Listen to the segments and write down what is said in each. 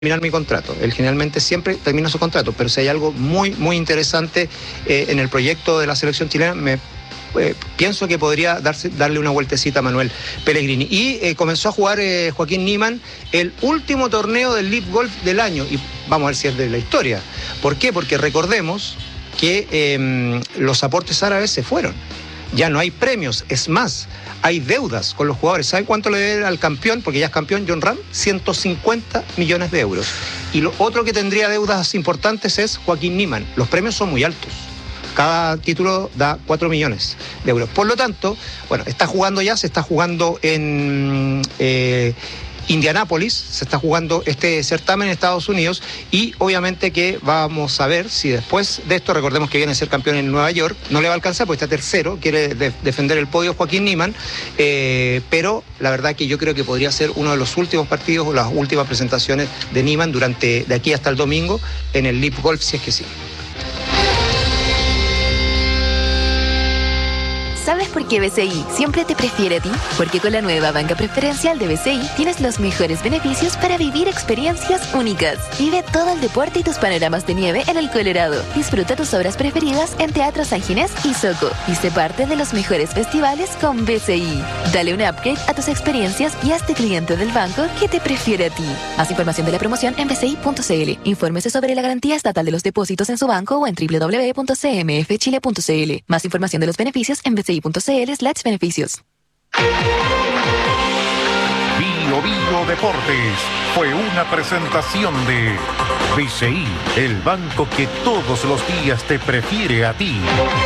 terminar mi contrato. Él generalmente siempre termina su contrato, pero si hay algo muy interesante en el proyecto de la selección chilena, pienso que podría darle una vueltecita a Manuel Pellegrini. Y comenzó a jugar Joaquín Niemann el último torneo del Live Golf del año, y vamos a ver si es de la historia. ¿Por qué? Porque recordemos que los aportes árabes se fueron. Ya no hay premios, es más, hay deudas con los jugadores. ¿Saben cuánto le debe al campeón? Porque ya es campeón Jon Rahm, 150 millones de euros. Y lo otro que tendría deudas importantes es Joaquín Niemann. Los premios son muy altos. Cada título da 4 millones de euros. Por lo tanto, bueno, se está jugando en Indianápolis, se está jugando este certamen en Estados Unidos, y obviamente que vamos a ver si después de esto, recordemos que viene a ser campeón en Nueva York, no le va a alcanzar porque está tercero, quiere defender el podio Joaquín Niemann, pero la verdad que yo creo que podría ser uno de los últimos partidos o las últimas presentaciones de Niemann de aquí hasta el domingo en el Live Golf, si es que sí. ¿Sabes por qué BCI siempre te prefiere a ti? Porque con la nueva banca preferencial de BCI tienes los mejores beneficios para vivir experiencias únicas. Vive todo el deporte y tus panoramas de nieve en el Colorado. Disfruta tus obras preferidas en Teatro San Ginés y Soco. Y sé parte de los mejores festivales con BCI. Dale un upgrade a tus experiencias y hazte cliente del banco que te prefiere a ti. Más información de la promoción en bci.cl. Infórmese sobre la garantía estatal de los depósitos en su banco o en www.cmfchile.cl. Más información de los beneficios en bci.cl/beneficios. Bio Deportes fue una presentación de BCI, el banco que todos los días te prefiere a ti.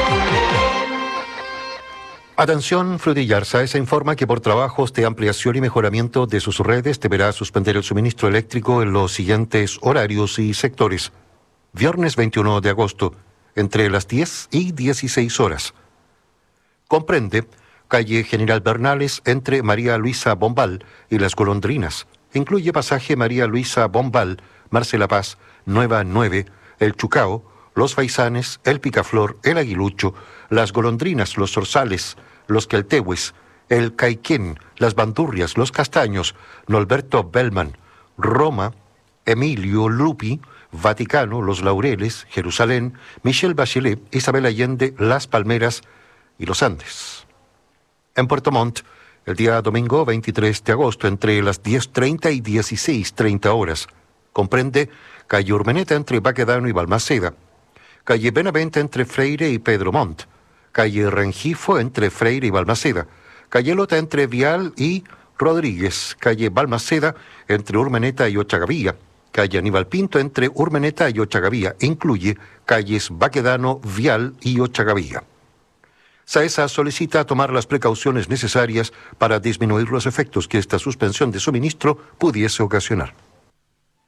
Atención, Frutillar Saesa informa que por trabajos de ampliación y mejoramiento de sus redes deberá suspender el suministro eléctrico en los siguientes horarios y sectores. Viernes 21 de agosto, entre las 10 y 16 horas. Comprende calle General Bernales entre María Luisa Bombal y Las Golondrinas. Incluye pasaje María Luisa Bombal, Marcela Paz, Nueva 9, El Chucao, Los Faisanes, El Picaflor, El Aguilucho, Las Golondrinas, Los Zorzales, Los Queltehues, El Caiquén, Las Bandurrias, Los Castaños, Norberto Bellman, Roma, Emilio Lupi, Vaticano, Los Laureles, Jerusalén, Michelle Bachelet, Isabel Allende, Las Palmeras y Los Andes. En Puerto Montt, el día domingo 23 de agosto, entre las 10:30 y 16:30 horas, comprende calle Urmeneta entre Baquedano y Balmaceda, calle Benavente entre Freire y Pedro Montt, calle Rengifo entre Freire y Balmaceda, calle Lota entre Vial y Rodríguez, calle Balmaceda entre Urmeneta y Ochagavía, calle Aníbal Pinto entre Urmeneta y Ochagavía. Incluye calles Baquedano, Vial y Ochagavía. Saesa solicita tomar las precauciones necesarias para disminuir los efectos que esta suspensión de suministro pudiese ocasionar.